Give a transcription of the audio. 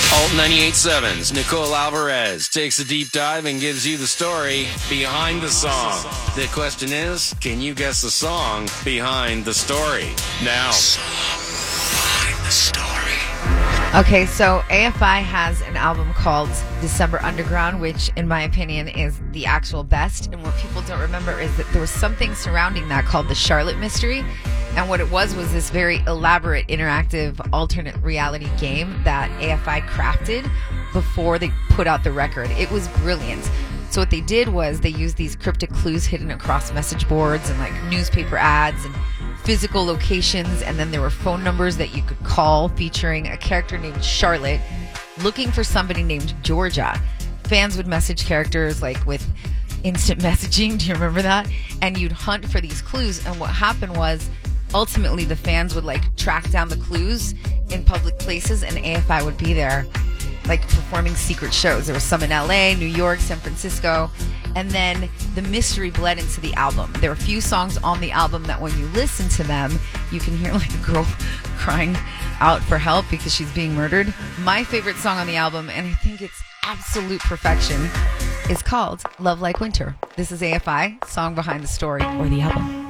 Alt 98.7's Nicole Alvarez takes a deep dive and gives you the story behind the song. The question is, can you guess the song behind the story? Now. Behind the story. Okay, so AFI has an album called December Underground, which in my opinion is the actual best. And what people don't remember is that there was something surrounding that called the Charlotte Mystery. And what it was this very elaborate, interactive, alternate reality game that AFI crafted before they put out the record. It was brilliant. So what they did was they used these cryptic clues hidden across message boards and like newspaper ads and physical locations, and then there were phone numbers that you could call featuring a character named Charlotte looking for somebody named Georgia. Fans would message characters like with instant messaging. Do you remember that? And you'd hunt for these clues, and what happened was ultimately the fans would like track down the clues in public places, and AFI would be there like performing secret shows. There was some in LA, New York, San Francisco, and then the mystery bled into the album. There are a few songs on the album that when you listen to them, you can hear like a girl crying out for help because she's being murdered. My favorite song on the album, and I think it's absolute perfection, is called Love Like Winter. This is AFI, song behind the story, or the album.